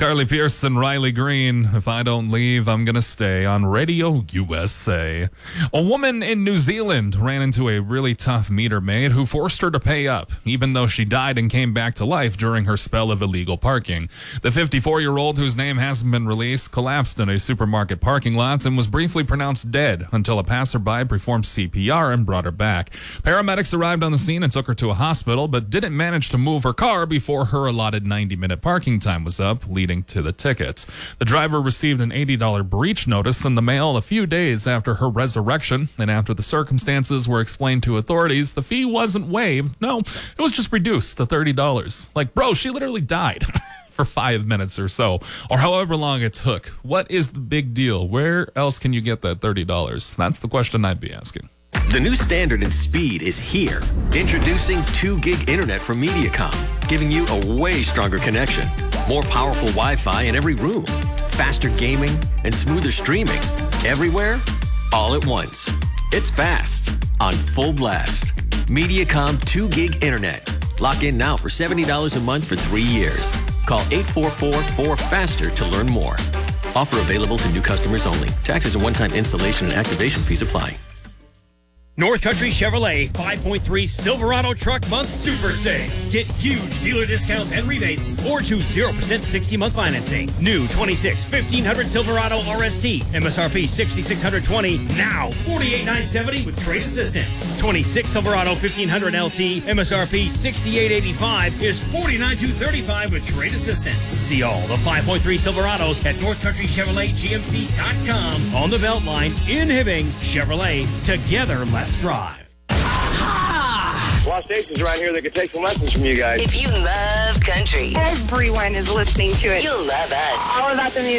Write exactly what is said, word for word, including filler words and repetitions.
Carly Pearce and Riley Green, If I Don't Leave, I'm Gonna Stay, on Radio U S A. A woman in New Zealand ran into a really tough meter maid who forced her to pay up, even though she died and came back to life during her spell of illegal parking. The fifty-four-year-old, whose name hasn't been released, collapsed in a supermarket parking lot and was briefly pronounced dead until a passerby performed C P R and brought her back. Paramedics arrived on the scene and took her to a hospital, but didn't manage to move her car before her allotted ninety-minute parking time was up, leading to the tickets. The driver received an eighty dollars breach notice in the mail a few days after her resurrection, and after the circumstances were explained to authorities, the fee wasn't waived. No, it was just reduced to thirty dollars. Like, bro, she literally died for five minutes or so, or however long it took. What is the big deal? Where else can you get that thirty dollars? That's the question I'd be asking. The new standard in speed is here. Introducing two gig internet from Mediacom, giving you a way stronger connection. More powerful Wi-Fi in every room. Faster gaming and smoother streaming. Everywhere, all at once. It's fast, on full blast. Mediacom two gig internet. Lock in now for seventy dollars a month for three years. Call eight four four, four faster to learn more. Offer available to new customers only. Taxes and one-time installation and activation fees apply. North Country Chevrolet five point three Silverado Truck Month Super Save. Get huge dealer discounts and rebates or choose zero percent sixty-month financing. New twenty-six fifteen hundred Silverado R S T. M S R P six thousand six hundred twenty dollars. Now forty-eight thousand nine hundred seventy dollars with trade assistance. twenty-six Silverado fifteen hundred L T. M S R P sixty-eight thousand eighty-five dollars is forty-nine thousand two hundred thirty-five dollars with trade assistance. See all the five point three Silverados at North Country Chevrolet G M C dot com. On the Beltline in Hibbing. Chevrolet. Together, let's drive. A lot of stations around here that could take some lessons from you guys. If you love country, everyone is listening to it. you'll love us. All about the music.